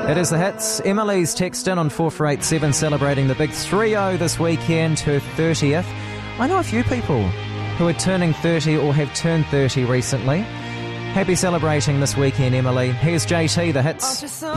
It is the hits. Emily's text in on 4487 celebrating the big 3-0 this weekend, her 30th. I know a few people who are turning 30 or have turned 30 recently. Happy celebrating this weekend, Emily. Here's JT, the hits.